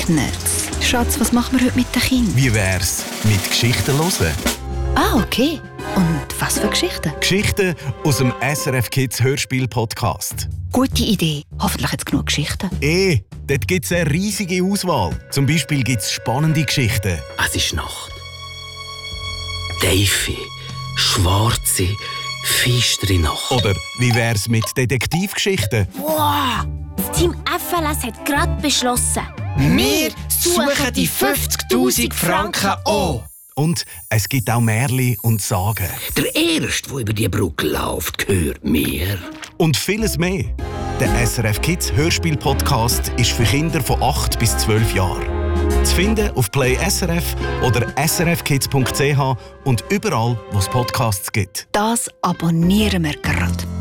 regnet's. Schatz, was machen wir heute mit den Kindern? Wie wär's mit Geschichten hören? Ah, okay. Und was für Geschichten? Geschichten aus dem SRF Kids Hörspiel-Podcast. Gute Idee. Hoffentlich jetzt genug Geschichten. Dort gibt es eine riesige Auswahl. Zum Beispiel gibt es spannende Geschichten. Es ist Nacht. Tiefe, schwarze, feistere Nacht. Oder wie wär's mit Detektivgeschichten? Wow! Das Team FLS hat gerade beschlossen. Wir suchen die 50'000 Franken an. Und es gibt auch Märchen und Sagen. Der Erste, der über die Brücke läuft, gehört mir. Und vieles mehr. Der SRF Kids Hörspiel-Podcast ist für Kinder von 8 bis 12 Jahren. Zu finden auf Play SRF oder srfkids.ch und überall, wo es Podcasts gibt. Das abonnieren wir gerade.